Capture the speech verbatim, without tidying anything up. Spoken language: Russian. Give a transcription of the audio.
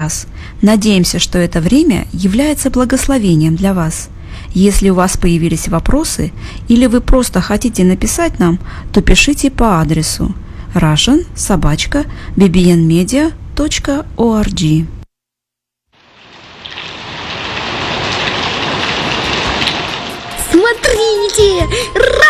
раз. Надеемся, что это время является благословением для вас. Если у вас появились вопросы или вы просто хотите написать нам, то пишите по адресу russian собака би би эн медиа точка орг. Смотрите!